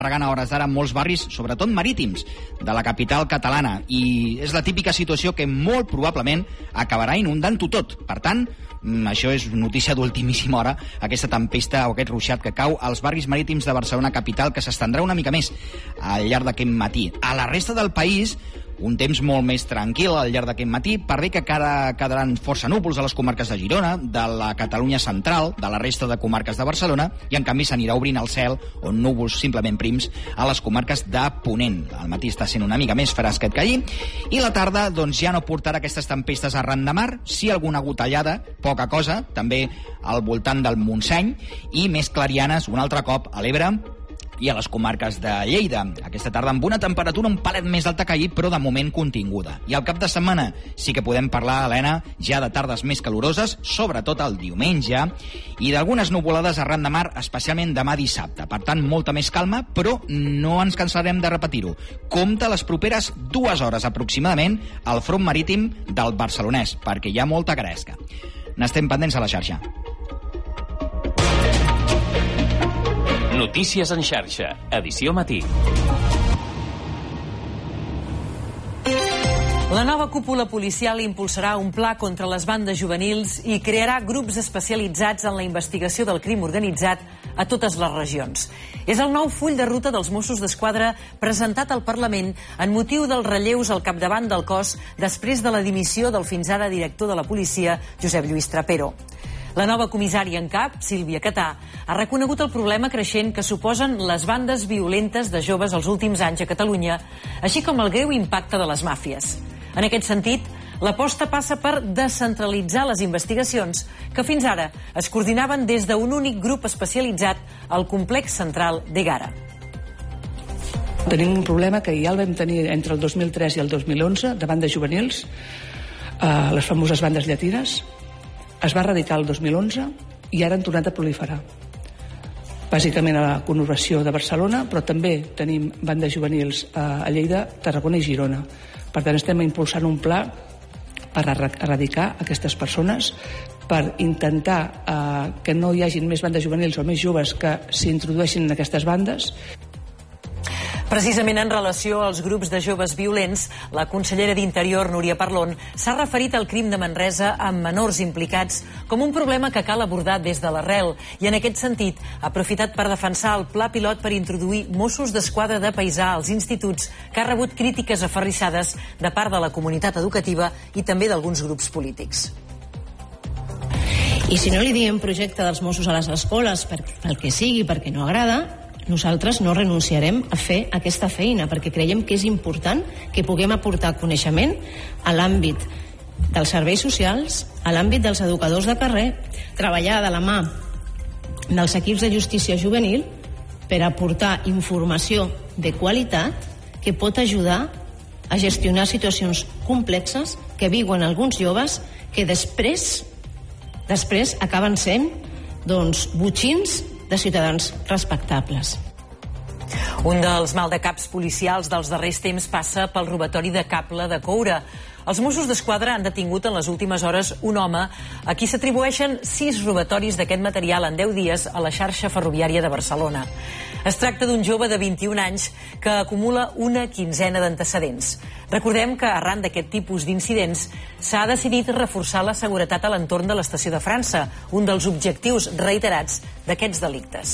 regant a hores d'ara molts barris, sobretot marítims, de la capital catalana. I és la típica situació que molt probablement acabarà inundant-ho tot. Per tant, això és notícia d'ultimíssima hora, aquesta tempesta o aquest ruixat que cau als barris marítims de Barcelona capital, que s'estendrà una mica més al llarg d'aquest matí. A la resta del país, un temps molt més tranquil al llarg d'aquest matí, per bé que quedaran força núvols a les comarques de Girona, de la Catalunya central, de la resta de comarques de Barcelona, i en canvi s'anirà obrint el cel, o núvols simplement prims, a les comarques de Ponent. Al matí està sent una mica més fresquet que ahir, i la tarda doncs, ja no portarà aquestes tempestes arran de mar, sí alguna gotellada, poca cosa, també al voltant del Montseny, i més clarianes un altre cop a l'Ebre i a les comarques de Lleida. Aquesta tarda amb una temperatura un palet més alta que ahir, però de moment continguda. I al cap de setmana sí que podem parlar, Helena, ja de tardes més caloroses, sobretot el diumenge, i d'algunes nuvolades arran de mar, especialment demà dissabte. Per tant, molta més calma, però no ens cansarem de repetir-ho. Compte les properes 2 hores aproximadament al front marítim del barcelonès, perquè hi ha molta gresca. N'estem pendents a la xarxa. Notícies en xarxa, edició matí. La nova cúpula policial impulsarà un pla contra les bandes juvenils i crearà grups especialitzats en la investigació del crim organitzat a totes les regions. És el nou full de ruta dels Mossos d'Esquadra presentat al Parlament en motiu dels relleus al capdavant del cos després de la dimissió del fins ara director de la policia, Josep Lluís Trapero. La nova comissària en cap, Sílvia Catà, ha reconegut el problema creixent que suposen les bandes violentes de joves els últims anys a Catalunya, així com el greu impacte de les màfies. En aquest sentit, l'aposta passa per descentralitzar les investigacions que fins ara es coordinaven des d'un únic grup especialitzat al complex central d'Egara. Tenim un problema que ja el vam tenir entre el 2003 i el 2011 de bandes juvenils, les famoses bandes llatines. Es va erradicar el 2011 i ara han tornat a proliferar. Bàsicament a la conurbació de Barcelona, però també tenim bandes juvenils a Lleida, Tarragona i Girona. Per tant, estem impulsant un pla per erradicar aquestes persones, per intentar que no hi hagin més bandes juvenils o més joves que s'introdueixin en aquestes bandes. Precisament en relació als grups de joves violents, la consellera d'Interior, Núria Parlon, s'ha referit al crim de Manresa amb menors implicats com un problema que cal abordar des de l'arrel i en aquest sentit ha aprofitat per defensar el pla pilot per introduir Mossos d'Esquadra de paisà als instituts, que ha rebut crítiques aferrissades de part de la comunitat educativa i també d'alguns grups polítics. I si no li diem projecte dels Mossos a les escoles pel que sigui, perquè no agrada, nosaltres no renunciarem a fer aquesta feina, perquè creiem que és important que puguem aportar coneixement a l'àmbit dels serveis socials, a l'àmbit dels educadors de carrer, treballar de la mà dels equips de justícia juvenil per aportar informació de qualitat que pot ajudar a gestionar situacions complexes que viuen alguns joves que després acaben sent botxins de ciutadans respectables. Un dels maldecaps policials dels darrers temps passa pel robatori de cable de coure. Els Mossos d'Esquadra han detingut en les últimes hores un home a qui s'atribueixen 6 robatoris d'aquest material en 10 dies a la xarxa ferroviària de Barcelona. Es tracta d'un jove de 21 anys que acumula una quinzena d'antecedents. Recordem que arran d'aquest tipus d'incidents s'ha decidit reforçar la seguretat a l'entorn de l'estació de França, un dels objectius reiterats d'aquests delictes.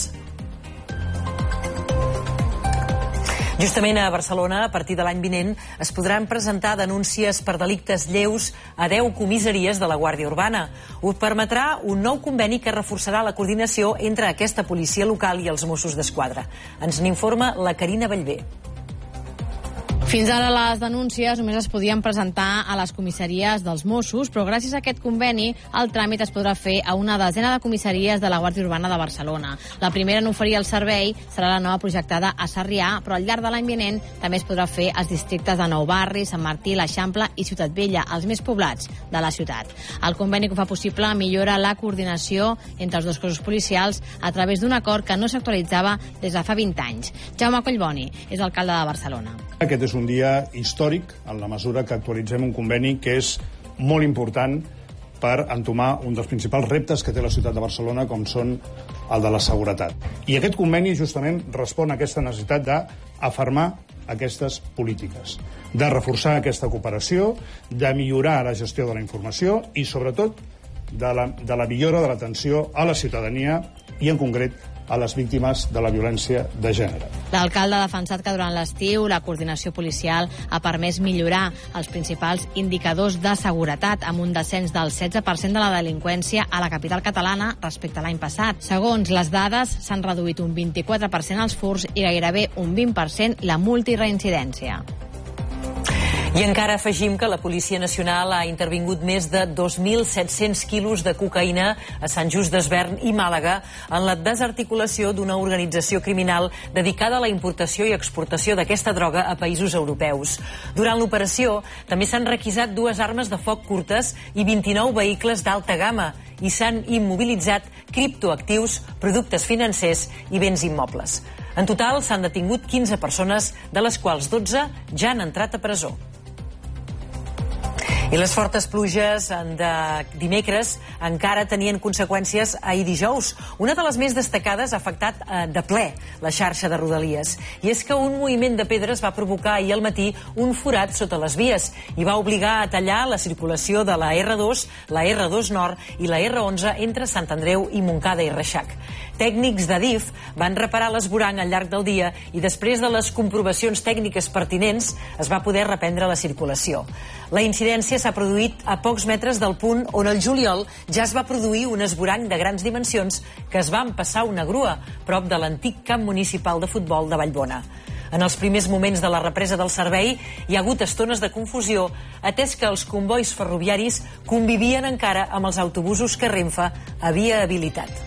Justament a Barcelona, a partir de l'any vinent, es podran presentar denúncies per delictes lleus a 10 comissaries de la Guàrdia Urbana. Ho permetrà un nou conveni que reforçarà la coordinació entre aquesta policia local i els Mossos d'Esquadra. Ens n'informa la Carina Bellver. Fins ara les denúncies només es podien presentar a les comissaries dels Mossos, però gràcies a aquest conveni el tràmit es podrà fer a una desena de comissaries de la Guàrdia Urbana de Barcelona. La primera en oferir el servei serà la nova projectada a Sarrià, però al llarg de l'any vinent també es podrà fer als districtes de Nou Barri, Sant Martí, l'Eixample i Ciutat Vella, els més poblats de la ciutat. El conveni que ho fa possible millora la coordinació entre els dos cossos policials a través d'un acord que no s'actualitzava des de fa 20 anys. Jaume Collboni és alcalde de Barcelona. Aquest és un dia històric en la mesura que actualitzem un conveni que és molt important per entomar un dels principals reptes que té la ciutat de Barcelona, com són el de la seguretat. I aquest conveni justament respon a aquesta necessitat d'afermar aquestes polítiques, de reforçar aquesta cooperació, de millorar la gestió de la informació i, sobretot, de la millora de l'atenció a la ciutadania i, en concret, a les víctimes de la violència de gènere. L'alcalde ha defensat que durant l'estiu la coordinació policial ha permès millorar els principals indicadors de seguretat amb un descens del 16% de la delinqüència a la capital catalana respecte a l'any passat. Segons les dades, s'han reduït un 24% els furts i gairebé un 20% la multireincidència. I encara afegim que la Policia Nacional ha intervingut més de 2.700 quilos de cocaïna a Sant Just d'Esvern i Màlaga en la desarticulació d'una organització criminal dedicada a la importació i exportació d'aquesta droga a països europeus. Durant l'operació també s'han requisat 2 armes de foc curtes i 29 vehicles d'alta gamma i s'han immobilitzat criptoactius, productes financers i béns immobles. En total s'han detingut 15 persones, de les quals 12 ja han entrat a presó. I les fortes pluges de dimecres encara tenien conseqüències ahir dijous. Una de les més destacades ha afectat de ple la xarxa de Rodalies. I és que un moviment de pedres va provocar ahir al matí un forat sota les vies i va obligar a tallar la circulació de la R2, la R2 Nord i la R11 entre Sant Andreu i Montcada i Reixac. Tècnics d'Adif van reparar l'esvoranc al llarg del dia i després de les comprovacions tècniques pertinents es va poder reprendre la circulació. La incidència s'ha produït a pocs metres del punt on el juliol ja es va produir un esvoranc de grans dimensions que es va empassar una grua prop de l'antic camp municipal de futbol de Vallbona. En els primers moments de la represa del servei hi ha hagut estones de confusió, atès que els convois ferroviaris convivien encara amb els autobusos que Renfe havia habilitat.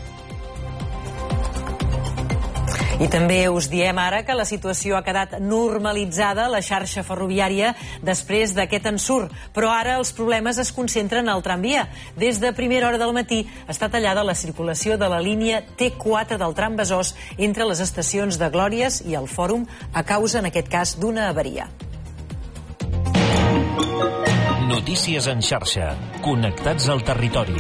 I també us diem ara que la situació ha quedat normalitzada a la xarxa ferroviària després d'aquest ensurt, però ara els problemes es concentren al tramvia. Des de primera hora del matí està tallada la circulació de la línia T4 del tram Besòs entre les estacions de Glòries i el Fòrum a causa, en aquest cas, d'una avaria. Notícies en xarxa. Connectats al territori.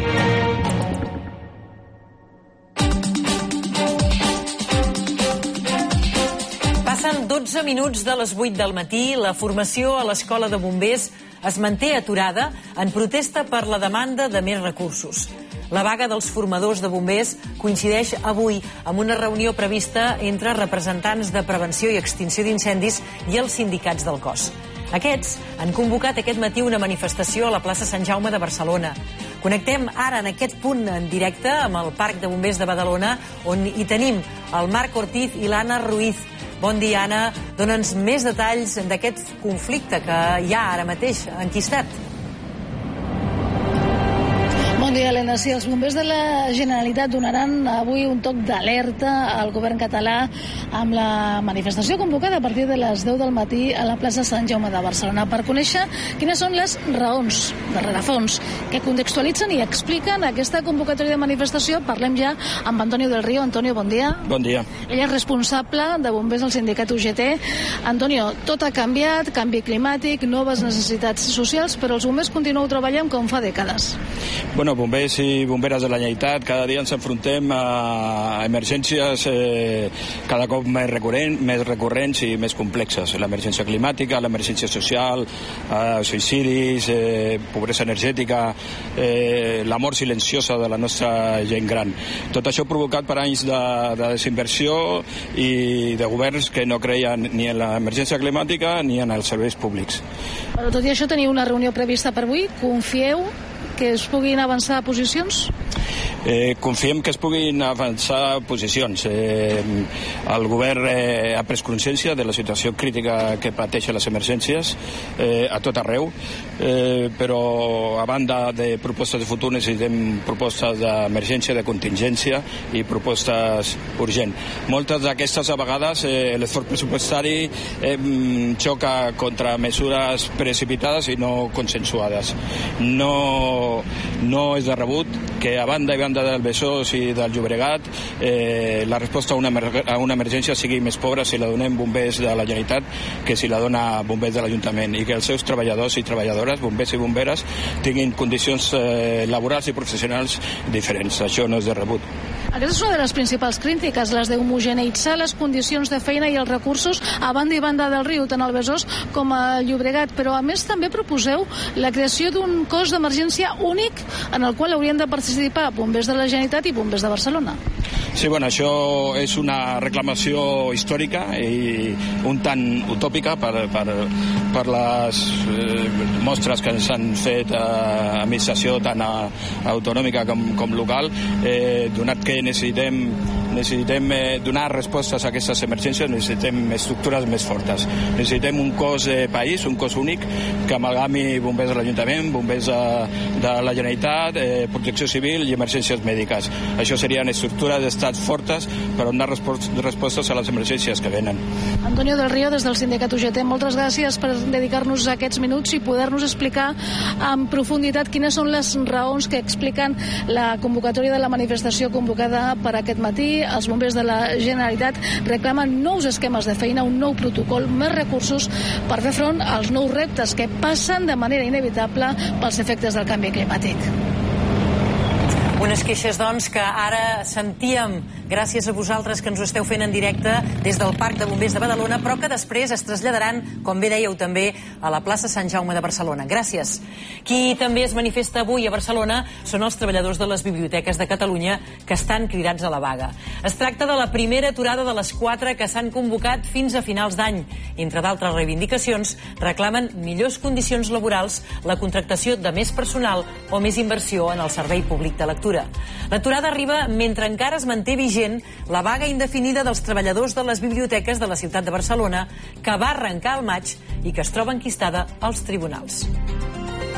Passen 12 minuts de les 8 del matí. La formació a l'Escola de Bombers es manté aturada en protesta per la demanda de més recursos. La vaga dels formadors de bombers coincideix avui amb una reunió prevista entre representants de prevenció i extinció d'incendis i els sindicats del cos. Aquests han convocat aquest matí una manifestació a la plaça Sant Jaume de Barcelona. Connectem ara en aquest punt en directe amb el Parc de Bombers de Badalona, on hi tenim el Marc Ortiz i l'Anna Ruiz. Bon dia, Anna. Dóna'ns més detalls d'aquest conflicte que hi ha ara mateix enquistat. Bon dia, Helena. Sí, els bombers de la Generalitat donaran avui un toc d'alerta al govern català amb la manifestació convocada a partir de les 10 del matí a la plaça Sant Jaume de Barcelona per conèixer quines són les raons de rerefons que contextualitzen i expliquen aquesta convocatòria de manifestació. Parlem ja amb Antonio del Río. Antonio, bon dia. Bon dia. Ell és responsable de bombers del sindicat UGT. Antonio, tot ha canviat, canvi climàtic, noves necessitats socials, però els bombers continueu treballant com fa dècades. Bueno, bombers i bomberes de la Generalitat, cada dia ens enfrontem a emergències cada cop més recurrents i més complexes. L'emergència climàtica, l'emergència social, suïcidis, pobresa energètica, la mort silenciosa de la nostra gent gran. Tot això provocat per anys de desinversió i de governs que no creien ni en l'emergència climàtica ni en els serveis públics. Però tot i això teniu una reunió prevista per avui. Confieu que es puguin avançar posicions? Confiem que es puguin avançar posicions. El govern ha pres consciència de la situació crítica que pateixen les emergències a tot arreu, però a banda de propostes de futur necessitem propostes d'emergència, de contingència i propostes urgents. Moltes d'aquestes a vegades l'esforç pressupostari xoca contra mesures precipitades i no consensuades. No és de rebut que a banda del Besòs i del Llobregat la resposta a una emergència sigui més pobra si la donem bombers de la Generalitat que si la dona bombers de l'Ajuntament, i que els seus treballadors i treballadores, bombers i bomberes, tinguin condicions laborals i professionals diferents. Això no és de rebut. Aquesta és una de les principals crítiques, les d'homogeneitzar les condicions de feina i els recursos a banda i banda del riu, tant al Besòs com al Llobregat. Però a més també proposeu la creació d'un cos d'emergència únic en el qual haurien de participar bombers de la Generalitat i bombers de Barcelona. Sí, bueno, això és una reclamació històrica i un tant utòpica per les mostres que s'han fet a administració tant autonòmica com local, donat que necessitem donar respostes a aquestes emergències, necessitem estructures més fortes. Necessitem un cos de país, un cos únic, que amalgami bombers de l'Ajuntament, bombers de la Generalitat, protecció civil i emergències mèdiques. Això serien estructures d'estat fortes per donar respostes a les emergències que venen. Antonio del Río, des del sindicat UGT, moltes gràcies per dedicar-nos aquests minuts i poder-nos explicar en profunditat quines són les raons que expliquen la convocatòria de la manifestació convocada per aquest matí. Els bombers de la Generalitat reclamen nous esquemes de feina, un nou protocol, més recursos per fer front als nous reptes que passen de manera inevitable pels efectes del canvi climàtic. Unes queixes, doncs, que ara sentíem gràcies a vosaltres que ens ho esteu fent en directe des del Parc de Bombers de Badalona, però que després es traslladaran, com bé dèieu també, a la plaça Sant Jaume de Barcelona. Gràcies. Qui també es manifesta avui a Barcelona són els treballadors de les biblioteques de Catalunya que estan cridats a la vaga. Es tracta de la primera aturada de les 4 que s'han convocat fins a finals d'any. Entre d'altres reivindicacions, reclamen millors condicions laborals, la contractació de més personal o més inversió en el servei públic de lectura. L'aturada arriba mentre encara es manté vigent la vaga indefinida dels treballadors de les biblioteques de la ciutat de Barcelona, que va arrencar al maig i que es troba enquistada als tribunals.